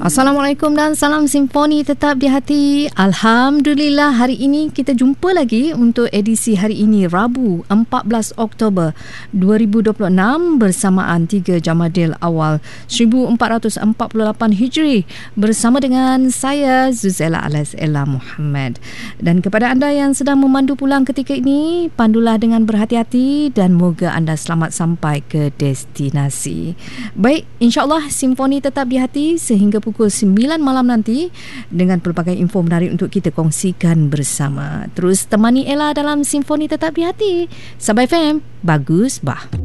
Assalamualaikum dan salam simfoni tetap di hati. Alhamdulillah, hari ini kita jumpa lagi untuk edisi hari ini Rabu 14 Oktober 2026 bersamaan 3 Jamadil Awal 1448 Hijri bersama dengan saya Zuzela alias Ella Muhammad. Dan kepada anda yang sedang memandu pulang ketika ini, pandulah dengan berhati-hati dan moga anda selamat sampai ke destinasi. Baik, insya-Allah simfoni tetap di hati sehingga pukul 9 malam nanti dengan pelbagai info menarik untuk kita kongsikan bersama. Terus temani Ella dalam simfoni tetap di hati. Sabah FM, bagus bah.